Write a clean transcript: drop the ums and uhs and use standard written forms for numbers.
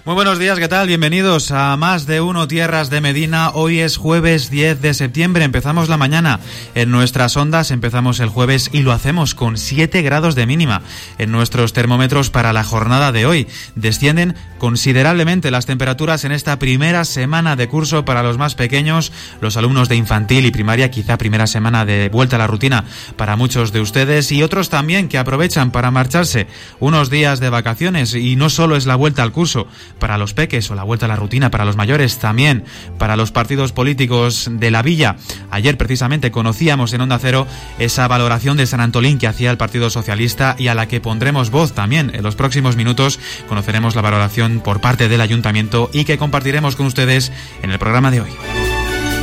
Muy buenos días, ¿qué tal? Bienvenidos a Más de Uno Tierras de Medina. Hoy es jueves 10 de septiembre, empezamos la mañana en nuestras ondas, empezamos el jueves y lo hacemos con 7 grados de mínima en nuestros termómetros para la jornada de hoy. Descienden considerablemente las temperaturas en esta primera semana de curso para los más pequeños, los alumnos de infantil y primaria, quizá primera semana de vuelta a la rutina para muchos de ustedes y otros también que aprovechan para marcharse unos días de vacaciones. Y no solo es la vuelta al curso para los peques o la vuelta a la rutina para los mayores, también para los partidos políticos de la villa. Ayer precisamente conocíamos en Onda Cero esa valoración de San Antolín que hacía el Partido Socialista y a la que pondremos voz también. En los próximos minutos conoceremos la valoración por parte del Ayuntamiento y que compartiremos con ustedes en el programa de hoy.